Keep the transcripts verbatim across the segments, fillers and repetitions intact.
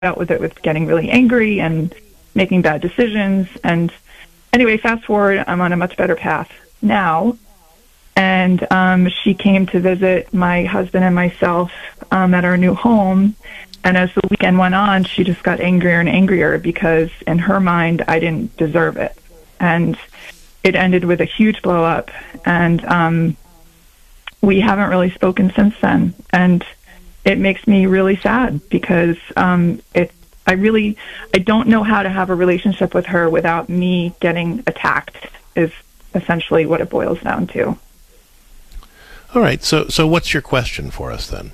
out with it with getting really angry and making bad decisions. And anyway, fast forward, I'm on a much better path now. And um, she came to visit my husband and myself um, at our new home. And as the weekend went on, she just got angrier and angrier because in her mind, I didn't deserve it. And it ended with a huge blow up. And um, we haven't really spoken since then. And it makes me really sad because um, it, I really, I don't know how to have a relationship with her without me getting attacked is essentially what it boils down to. All right. So, so what's your question for us then?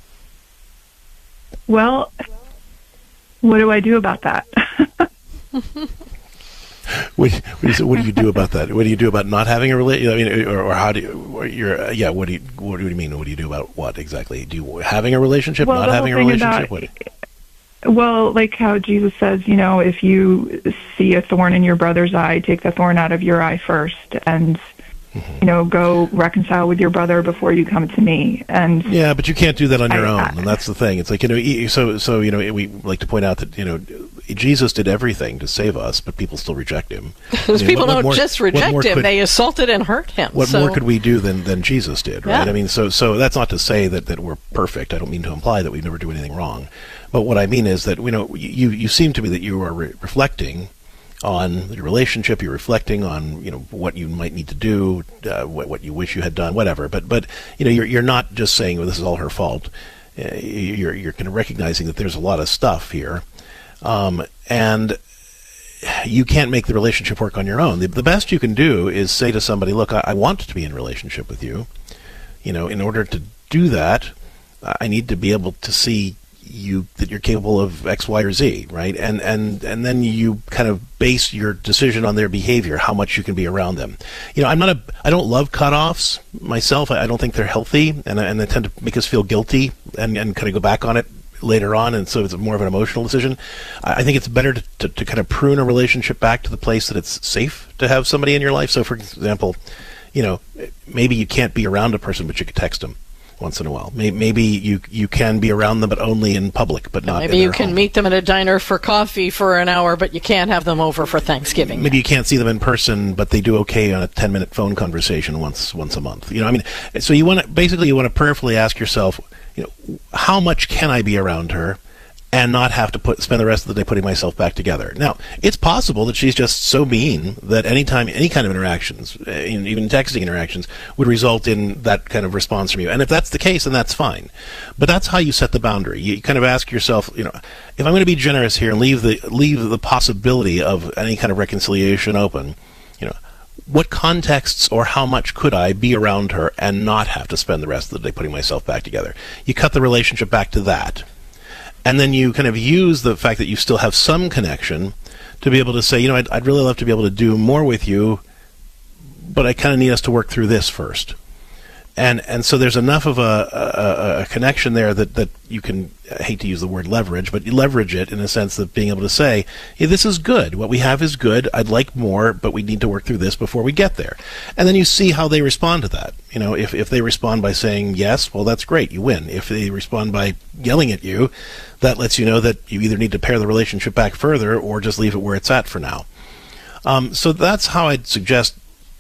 Well, what do I do about that? What, what, do you, what do you do about that? What do you do about not having a relationship? I mean, or, or how do you? Or you're, yeah. What do you? What do you mean? What do you do about what exactly? Do you having a relationship? Well, not having a relationship? About, well, like how Jesus says, you know, if you see a thorn in your brother's eye, take the thorn out of your eye first, and mm-hmm. you know, go reconcile with your brother before you come to me. And yeah, but you can't do that on your I, own, I, and that's the thing. It's like, you know, so so you know, we like to point out that, you know, Jesus did everything to save us, but people still reject him. Because I mean, people what, don't what more, just reject him; could, they assaulted and hurt him. What so. more could we do than, than Jesus did, right? Yeah. I mean, so so that's not to say that, that we're perfect. I don't mean to imply that we never do anything wrong, but what I mean is that, you know, you you seem to me that you are re- reflecting on your relationship. You're reflecting on, you know, what you might need to do, uh, what, what you wish you had done, whatever. But but you know, you're you're not just saying, well, this is all her fault. Uh, you're you're kind of recognizing that there's a lot of stuff here. Um, and you can't make the relationship work on your own. The, the best you can do is say to somebody, look, I, I want to be in a relationship with you. You know, in order to do that, I need to be able to see you that you're capable of X, Y, or Z, right? And and and then you kind of base your decision on their behavior, how much you can be around them. You know, I'm not a, I don't love cutoffs myself. I, I don't think they're healthy, and and they tend to make us feel guilty and, and kind of go back on it later on, and so it's more of an emotional decision. I think it's better to, to, to kind of prune a relationship back to the place that it's safe to have somebody in your life. So, for example, you know, maybe you can't be around a person, but you could text them once in a while. Maybe you you can be around them, but only in public, but not. Maybe in you their can home. meet them at a diner for coffee for an hour, but you can't have them over for Thanksgiving. Maybe you can't see them in person, but they do okay on a ten-minute phone conversation once once a month. You know, I mean, so you want to basically you want to prayerfully ask yourself, you know, how much can I be around her and not have to put spend the rest of the day putting myself back together? Now, it's possible that she's just so mean that anytime, any kind of interactions, even texting interactions, would result in that kind of response from you. And if that's the case, then that's fine. But that's how you set the boundary. You kind of ask yourself, you know, if I'm going to be generous here and leave the leave the possibility of any kind of reconciliation open, you know, what contexts or how much could I be around her and not have to spend the rest of the day putting myself back together? You cut the relationship back to that. And then you kind of use the fact that you still have some connection to be able to say, you know, I'd, I'd really love to be able to do more with you, but I kind of need us to work through this first. And and so there's enough of a, a, a connection there that, that you can, I hate to use the word leverage, but you leverage it in a sense of being able to say, hey, this is good. What we have is good. I'd like more, but we need to work through this before we get there. And then you see how they respond to that. You know, if, if they respond by saying yes, well, that's great. You win. If they respond by yelling at you, that lets you know that you either need to pare the relationship back further or just leave it where it's at for now. Um, so that's how I'd suggest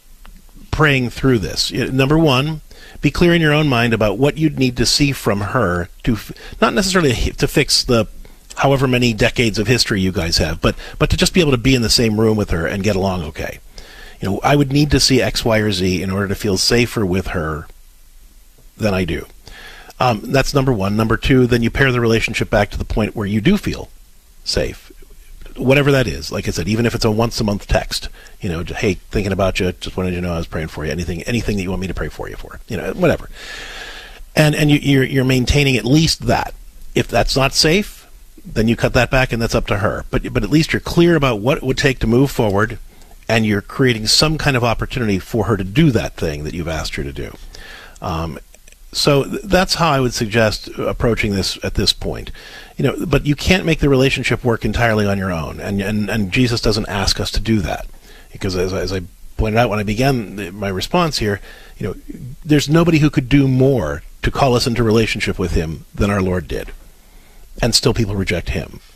praying through this. Number one, be clear in your own mind about what you'd need to see from her to, f- not necessarily to fix the however many decades of history you guys have, but but to just be able to be in the same room with her and get along okay. You know, I would need to see X, Y, or Z in order to feel safer with her than I do. Um, that's number one. Number two, then you pair the relationship back to the point where you do feel safe. Whatever that is, like I said, even if it's a once a month text, you know, hey, thinking about you, just wanted you to know I was praying for you. Anything, anything that you want me to pray for you for, you know, whatever. And and you, you're you're maintaining at least that. If that's not safe, then you cut that back, and that's up to her. But but at least you're clear about what it would take to move forward, and you're creating some kind of opportunity for her to do that thing that you've asked her to do. Um, So that's how I would suggest approaching this at this point. You know, but you can't make the relationship work entirely on your own, and and, and Jesus doesn't ask us to do that, because as, as I pointed out when I began my response here, you know, there's nobody who could do more to call us into relationship with him than our Lord did. and still people reject him.